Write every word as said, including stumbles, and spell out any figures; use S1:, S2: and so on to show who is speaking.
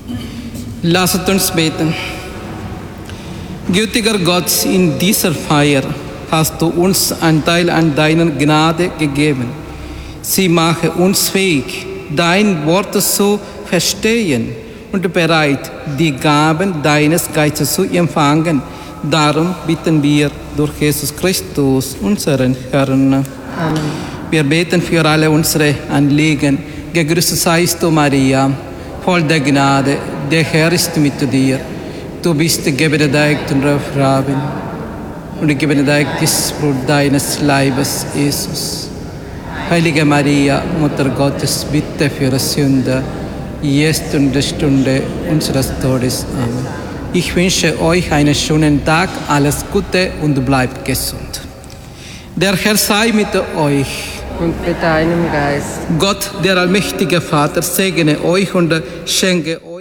S1: Lasset uns beten. Gütiger Gott, in dieser Feier hast du uns Anteil an deiner Gnade gegeben. Sie mache uns fähig, dein Wort zu verstehen und bereit, die Gaben deines Geistes zu empfangen. Darum bitten wir durch Jesus Christus, unseren Herrn.
S2: Amen.
S1: Wir beten für alle unsere Anliegen. Gegrüßet seist du, Maria, voll der Gnade, der Herr ist mit dir. Du bist gebenedeit unter Frauen und gebenedeit ist Frucht deines Leibes, Jesus. Heilige Maria, Mutter Gottes, bitte für Sünder, jetzt und der Stunde unseres Todes. Amen. Ich wünsche euch einen schönen Tag, alles Gute und bleibt gesund. Der Herr sei mit euch.
S2: Und mit deinem Geist.
S1: Gott, der allmächtige Vater, segne euch und schenke euch